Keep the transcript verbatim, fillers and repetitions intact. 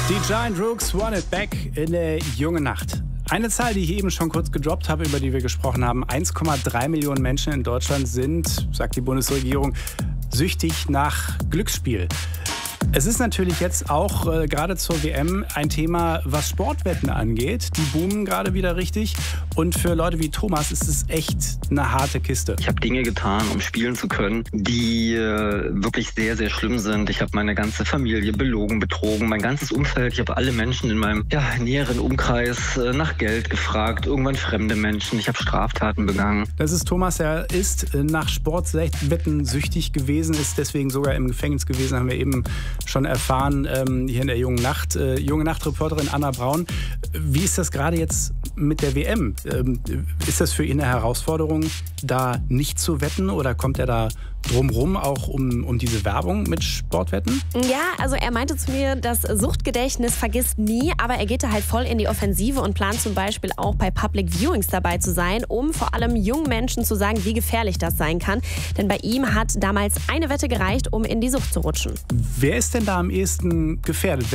Die Giant Rooks Want It Back in der jungen Nacht. Eine Zahl, die ich eben schon kurz gedroppt habe, über die wir gesprochen haben. eins Komma drei Millionen Menschen in Deutschland sind, sagt die Bundesregierung, süchtig nach Glücksspiel. Es ist natürlich jetzt auch äh, gerade zur W M ein Thema, was Sportwetten angeht. Die boomen gerade wieder richtig. Und für Leute wie Thomas ist es echt eine harte Kiste. Ich habe Dinge getan, um spielen zu können, die äh, wirklich sehr, sehr schlimm sind. Ich habe meine ganze Familie belogen, betrogen, mein ganzes Umfeld. Ich habe alle Menschen in meinem ja, näheren Umkreis äh, nach Geld gefragt, irgendwann fremde Menschen. Ich habe Straftaten begangen. Das ist Thomas, er ist nach Sportwetten süchtig gewesen, ist deswegen sogar im Gefängnis gewesen, haben wir eben schon erfahren, ähm, hier in der jungen Nacht. Äh, junge Nacht-Reporterin Anna Braun. Wie ist das gerade jetzt mit der W M? Ähm, ist das für ihn eine Herausforderung, da nicht zu wetten, oder kommt er da drumrum auch um, um diese Werbung mit Sportwetten? Ja, also er meinte zu mir, das Suchtgedächtnis vergisst nie, aber er geht da halt voll in die Offensive und plant zum Beispiel auch bei Public Viewings dabei zu sein, um vor allem jungen Menschen zu sagen, wie gefährlich das sein kann. Denn bei ihm hat damals eine Wette gereicht, um in die Sucht zu rutschen. Wer ist denn da am ehesten gefährdet?